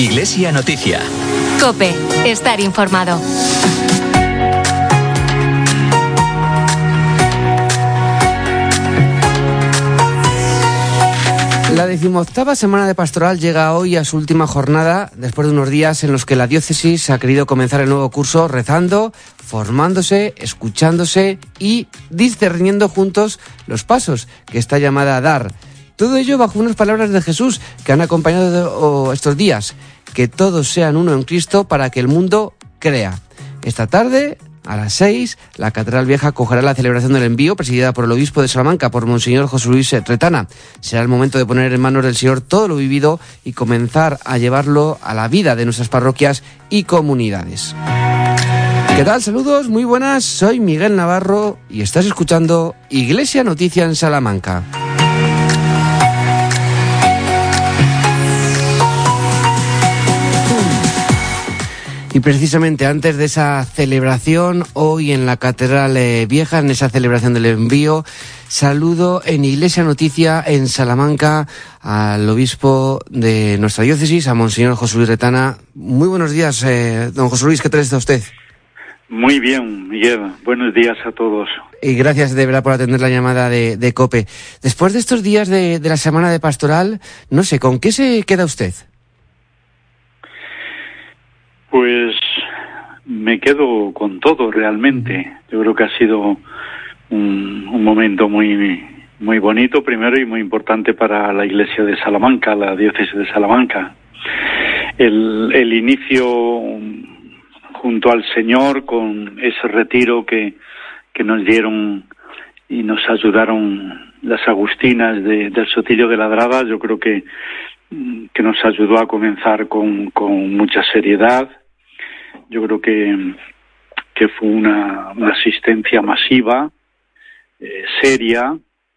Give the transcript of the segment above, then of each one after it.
Iglesia Noticia. COPE. Estar informado. La 18ª semana de pastoral llega hoy a su última jornada, después de unos días en los que la diócesis ha querido comenzar el nuevo curso rezando, formándose, escuchándose y discerniendo juntos los pasos que está llamada a dar. Todo ello bajo unas palabras de Jesús que han acompañado estos días: que todos sean uno en Cristo para que el mundo crea. Esta tarde, a las 6, la Catedral Vieja acogerá la celebración del envío, presidida por el obispo de Salamanca, por Monseñor José Luis Retana. Será el momento de poner en manos del Señor todo lo vivido y comenzar a llevarlo a la vida de nuestras parroquias y comunidades. ¿Qué tal? Saludos, muy buenas, soy Miguel Navarro y estás escuchando Iglesia Noticia en Salamanca. Y precisamente antes de esa celebración, hoy en la Catedral Vieja, en esa celebración del envío, saludo en Iglesia Noticia en Salamanca al obispo de nuestra diócesis, a Monseñor José Luis Retana. Muy buenos días, don José Luis, ¿qué tal está usted? Muy bien, Miguel. Buenos días a todos. Y gracias de verdad por atender la llamada de COPE. Después de estos días de la semana de pastoral, no sé, ¿con qué se queda usted? Pues me quedo con todo realmente. Yo creo que ha sido un momento muy bonito primero y muy importante para la Iglesia de Salamanca, la diócesis de Salamanca. El inicio junto al Señor con ese retiro que nos dieron y nos ayudaron las agustinas del Sotillo de Ladrada, yo creo que nos ayudó a comenzar con mucha seriedad. Yo creo que fue una asistencia masiva, seria,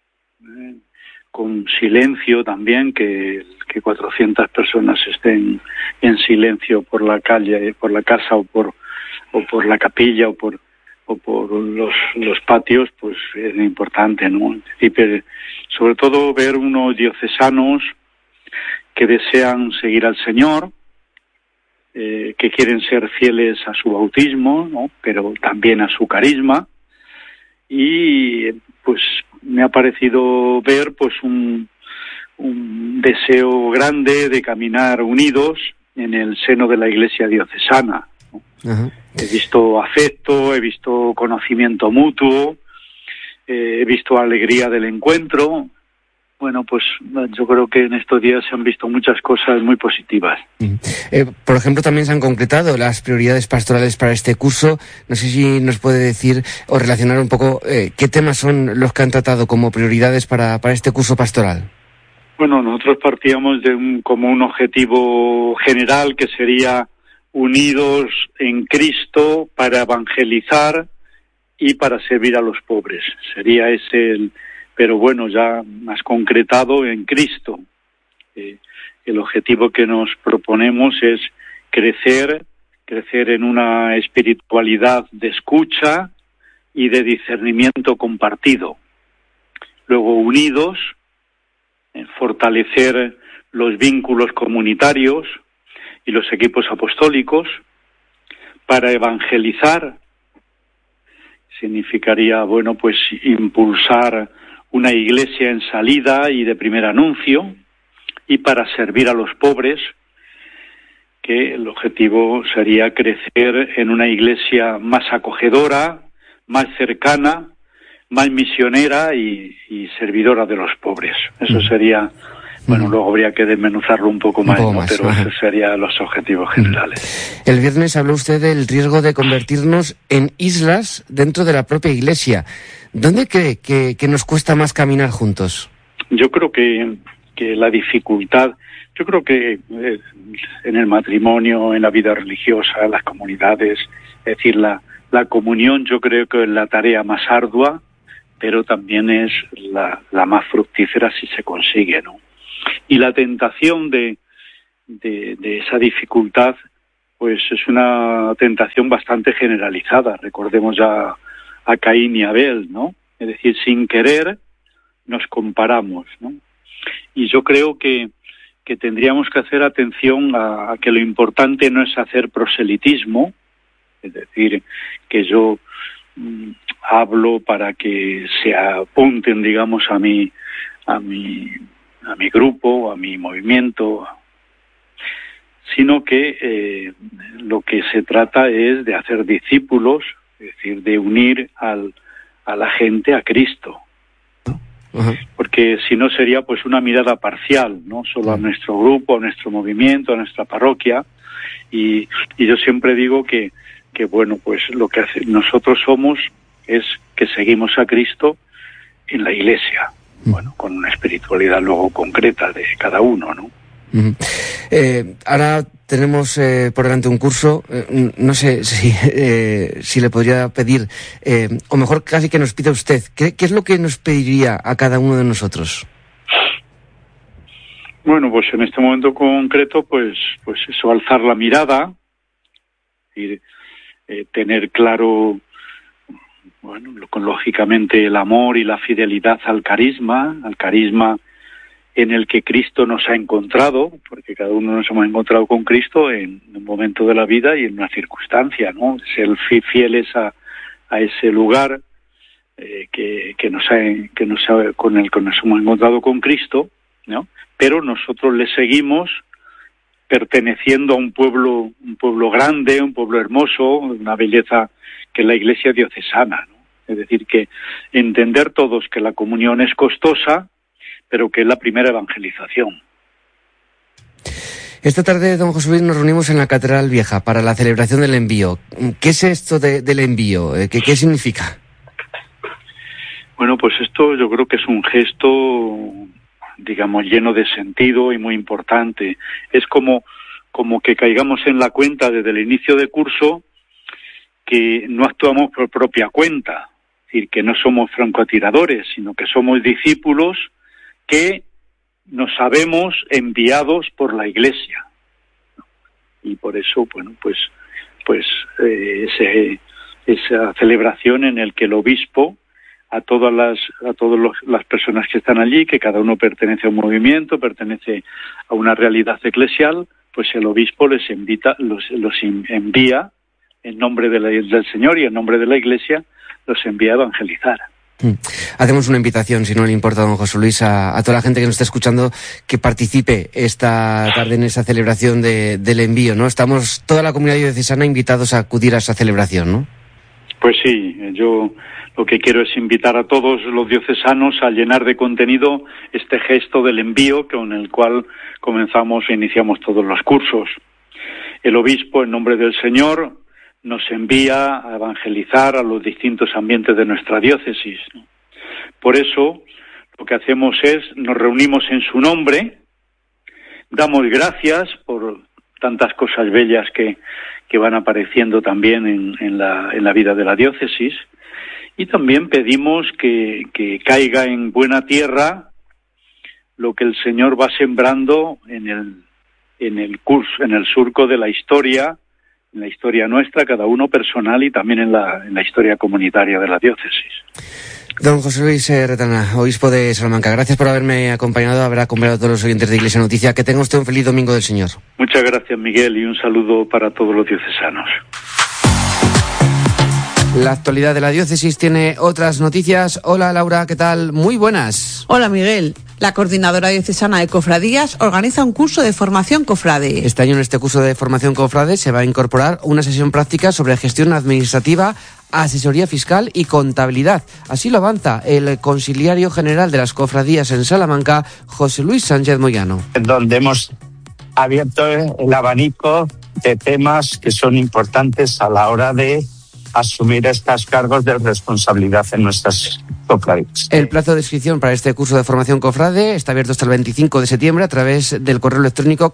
con silencio también, que 400 personas estén en silencio por la calle, por la casa o por la capilla o por los patios, pues es importante, ¿no? Y sobre todo ver unos diocesanos que desean seguir al Señor, que quieren ser fieles a su bautismo, ¿no? Pero también a su carisma, y pues me ha parecido ver pues un deseo grande de caminar unidos en el seno de la Iglesia diocesana, ¿no? Uh-huh. He visto afecto, he visto conocimiento mutuo, he visto alegría del encuentro. Bueno, pues yo creo que en estos días se han visto muchas cosas muy positivas. Por ejemplo, también se han concretado las prioridades pastorales para este curso. No sé si nos puede decir o relacionar un poco qué temas son los que han tratado como prioridades para este curso pastoral. Bueno, nosotros partíamos de como un objetivo general que sería unidos en Cristo para evangelizar y para servir a los pobres. Sería ese pero bueno, ya más concretado en Cristo. El objetivo que nos proponemos es crecer en una espiritualidad de escucha y de discernimiento compartido. Luego, unidos, fortalecer los vínculos comunitarios y los equipos apostólicos para evangelizar. Significaría, bueno, pues impulsar una iglesia en salida y de primer anuncio, y para servir a los pobres, que el objetivo sería crecer en una iglesia más acogedora, más cercana, más misionera y servidora de los pobres. Eso sería, bueno, luego habría que desmenuzarlo un poco más, ¿no? Pero esos serían los objetivos generales. El viernes habló usted del riesgo de convertirnos en islas dentro de la propia iglesia. ¿Dónde cree que nos cuesta más caminar juntos? Yo creo que la dificultad, yo creo que en el matrimonio, en la vida religiosa, en las comunidades, es decir, la comunión yo creo que es la tarea más ardua, pero también es la más fructífera si se consigue, ¿no? Y la tentación de esa dificultad, pues es una tentación bastante generalizada. Recordemos ya a Caín y Abel, ¿no? Es decir, sin querer nos comparamos, ¿no? Y yo creo que que tendríamos que hacer atención a que lo importante no es hacer proselitismo, es decir, que yo hablo para que se apunten, digamos, a mi grupo, a mi movimiento, sino que lo que se trata es de hacer discípulos, es decir, de unir a la gente a Cristo. Porque si no sería pues una mirada parcial, no solo a nuestro grupo, a nuestro movimiento, a nuestra parroquia, y yo siempre digo que bueno, pues lo que nosotros somos es que seguimos a Cristo en la Iglesia, bueno, con una espiritualidad luego concreta de cada uno, ¿no? Ahora tenemos por delante un curso, no sé si le podría pedir, o mejor casi que nos pida usted, ¿qué es lo que nos pediría a cada uno de nosotros? Bueno, pues en este momento concreto, pues eso, alzar la mirada y tener claro, bueno, lógicamente el amor y la fidelidad al carisma en el que Cristo nos ha encontrado, porque cada uno nos hemos encontrado con Cristo en un momento de la vida y en una circunstancia, ¿no? Ser fieles a ese lugar con el que nos hemos encontrado con Cristo, ¿no? Pero nosotros le seguimos perteneciendo a un pueblo grande, un pueblo hermoso, una belleza que es la Iglesia diocesana, ¿no? Es decir, que entender todos que la comunión es costosa, pero que es la primera evangelización. Esta tarde, don José Luis, nos reunimos en la Catedral Vieja para la celebración del envío. ¿Qué es esto del envío? ¿Qué significa? Bueno, pues esto yo creo que es un gesto, digamos, lleno de sentido y muy importante. Es como que caigamos en la cuenta desde el inicio de curso que no actuamos por propia cuenta, es decir, que no somos francotiradores, sino que somos discípulos que nos sabemos enviados por la Iglesia. Y por eso, bueno, pues esa celebración en el que el obispo a todas las personas que están allí, que cada uno pertenece a un movimiento, pertenece a una realidad eclesial, pues el obispo los envía en nombre del Señor y en nombre de la Iglesia, los envía a evangelizar. Hacemos una invitación, si no le importa, don José Luis, a toda la gente que nos está escuchando que participe esta tarde en esa celebración del envío, ¿no? Estamos toda la comunidad diocesana invitados a acudir a esa celebración, ¿no? Pues sí, yo lo que quiero es invitar a todos los diocesanos a llenar de contenido este gesto del envío con el cual comenzamos e iniciamos todos los cursos. El obispo, en nombre del Señor, nos envía a evangelizar a los distintos ambientes de nuestra diócesis, ¿no? Por eso, lo que hacemos es, nos reunimos en su nombre, damos gracias por tantas cosas bellas que van apareciendo también en la vida de la diócesis, y también pedimos que caiga en buena tierra lo que el Señor va sembrando en el surco de la historia, en la historia nuestra, cada uno personal, y también en la historia comunitaria de la diócesis. Don José Luis Retana, obispo de Salamanca, gracias por haberme acompañado, haber acompañado a todos los oyentes de Iglesia Noticia. Que tenga usted un feliz Domingo del Señor. Muchas gracias, Miguel, y un saludo para todos los diocesanos. La actualidad de la diócesis tiene otras noticias. Hola, Laura, ¿qué tal? Muy buenas. Hola, Miguel. La Coordinadora Diocesana de Cofradías organiza un curso de formación cofrade. Este año en este curso de formación cofrade se va a incorporar una sesión práctica sobre gestión administrativa, asesoría fiscal y contabilidad. Así lo avanza el Consiliario General de las Cofradías en Salamanca, José Luis Sánchez Moyano. Donde hemos abierto el abanico de temas que son importantes a la hora de asumir estos cargos de responsabilidad en nuestras cofradías. El plazo de inscripción para este curso de formación cofrade está abierto hasta el 25 de septiembre a través del correo electrónico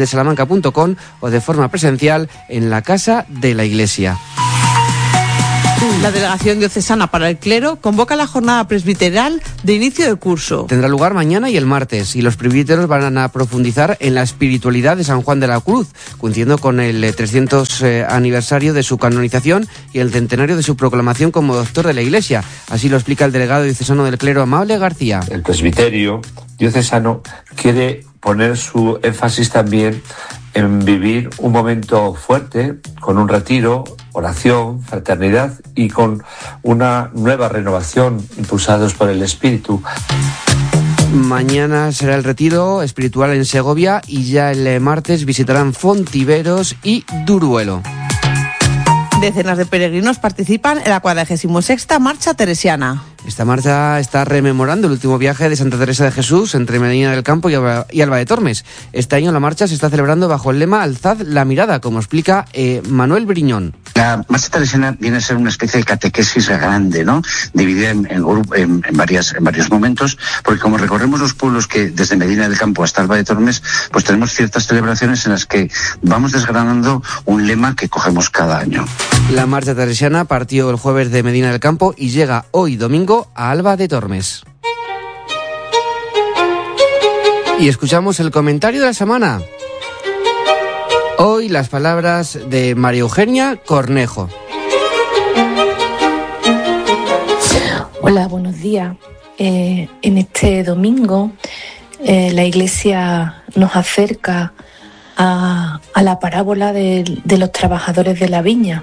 cofradías@diocesisdesalamanca.com o de forma presencial en la Casa de la Iglesia. La Delegación Diocesana para el Clero convoca la jornada presbiteral de inicio de curso. Tendrá lugar mañana y el martes, y los presbíteros van a profundizar en la espiritualidad de San Juan de la Cruz, coincidiendo con el 300 aniversario de su canonización y el centenario de su proclamación como doctor de la Iglesia. Así lo explica el delegado diocesano del Clero, Amable García. El presbiterio diocesano quiere poner su énfasis también en vivir un momento fuerte, con un retiro, oración, fraternidad y con una nueva renovación impulsados por el Espíritu. Mañana será el retiro espiritual en Segovia y ya el martes visitarán Fontiveros y Duruelo. Decenas de peregrinos participan en la 46ª Marcha Teresiana. Esta marcha está rememorando el último viaje de Santa Teresa de Jesús entre Medina del Campo y Alba de Tormes. Este año la marcha se está celebrando bajo el lema Alzad la mirada, como explica Manuel Briñón. La marcha teresiana viene a ser una especie de catequesis grande, ¿no? Dividida en varios momentos, porque como recorremos los pueblos que desde Medina del Campo hasta Alba de Tormes, pues tenemos ciertas celebraciones en las que vamos desgranando un lema que cogemos cada año. La marcha teresiana partió el jueves de Medina del Campo y llega hoy domingo a Alba de Tormes. Y escuchamos el comentario de la semana. Hoy las palabras de María Eugenia Cornejo. Hola, buenos días. En este domingo la Iglesia nos acerca a la parábola de los trabajadores de la viña.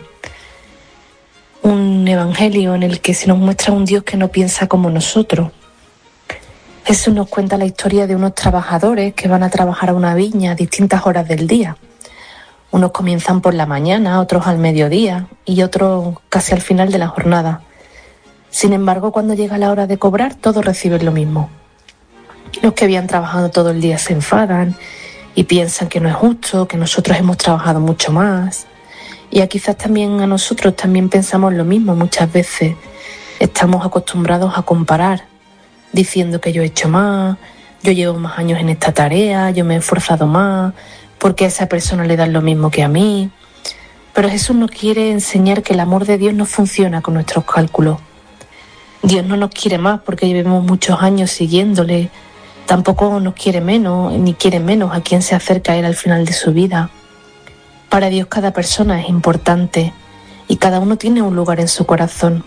Un evangelio en el que se nos muestra un Dios que no piensa como nosotros. Jesús nos cuenta la historia de unos trabajadores que van a trabajar a una viña a distintas horas del día. Unos comienzan por la mañana, otros al mediodía y otros casi al final de la jornada. Sin embargo, cuando llega la hora de cobrar, todos reciben lo mismo. Los que habían trabajado todo el día se enfadan y piensan que no es justo, que nosotros hemos trabajado mucho más. Y quizás también a nosotros también pensamos lo mismo muchas veces. Estamos acostumbrados a comparar, diciendo que yo he hecho más, yo llevo más años en esta tarea, yo me he esforzado más, porque a esa persona le dan lo mismo que a mí. Pero Jesús nos quiere enseñar que el amor de Dios no funciona con nuestros cálculos. Dios no nos quiere más porque llevemos muchos años siguiéndole. Tampoco nos quiere menos, ni quiere menos a quien se acerca a Él al final de su vida. Para Dios cada persona es importante y cada uno tiene un lugar en su corazón.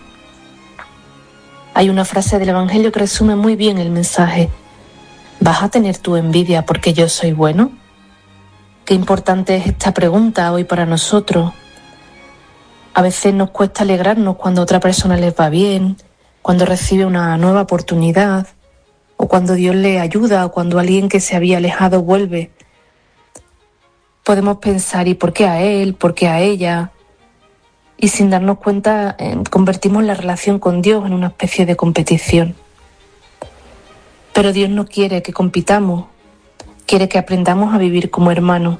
Hay una frase del Evangelio que resume muy bien el mensaje. ¿Vas a tener tu envidia porque yo soy bueno? Qué importante es esta pregunta hoy para nosotros. A veces nos cuesta alegrarnos cuando a otra persona les va bien, cuando recibe una nueva oportunidad, o cuando Dios le ayuda, o cuando alguien que se había alejado vuelve. Podemos pensar, ¿y por qué a él? ¿Por qué a ella? Y sin darnos cuenta, convertimos la relación con Dios en una especie de competición. Pero Dios no quiere que compitamos, quiere que aprendamos a vivir como hermanos.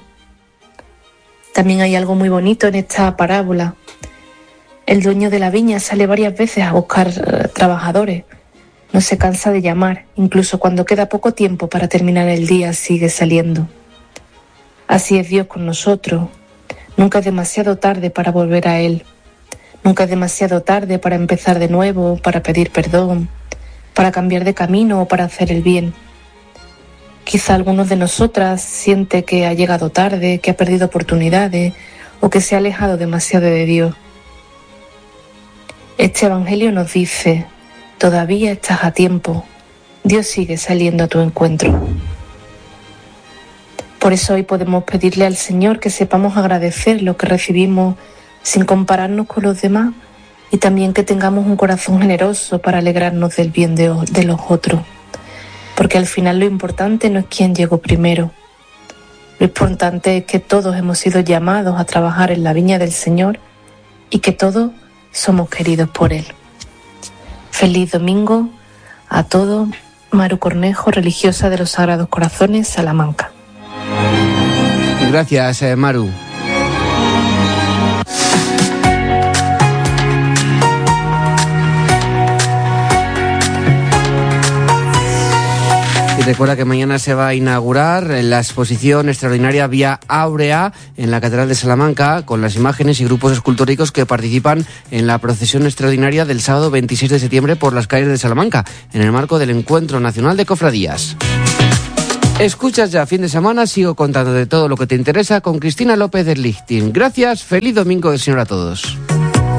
También hay algo muy bonito en esta parábola. El dueño de la viña sale varias veces a buscar trabajadores. No se cansa de llamar, incluso cuando queda poco tiempo para terminar el día sigue saliendo. Así es Dios con nosotros. Nunca es demasiado tarde para volver a Él. Nunca es demasiado tarde para empezar de nuevo, para pedir perdón, para cambiar de camino o para hacer el bien. Quizá algunos de nosotras siente que ha llegado tarde, que ha perdido oportunidades o que se ha alejado demasiado de Dios. Este Evangelio nos dice, todavía estás a tiempo, Dios sigue saliendo a tu encuentro. Por eso hoy podemos pedirle al Señor que sepamos agradecer lo que recibimos sin compararnos con los demás y también que tengamos un corazón generoso para alegrarnos del bien de los otros. Porque al final lo importante no es quién llegó primero. Lo importante es que todos hemos sido llamados a trabajar en la viña del Señor y que todos somos queridos por Él. Feliz domingo a todos. Maru Cornejo, religiosa de los Sagrados Corazones, Salamanca. Gracias, Maru. Recuerda que mañana se va a inaugurar la exposición extraordinaria Vía Áurea en la Catedral de Salamanca, con las imágenes y grupos escultóricos que participan en la procesión extraordinaria del sábado 26 de septiembre por las calles de Salamanca, en el marco del Encuentro Nacional de Cofradías. Escuchas ya fin de semana, sigo contando de todo lo que te interesa con Cristina López de Lichting. Gracias, feliz domingo del Señor a todos.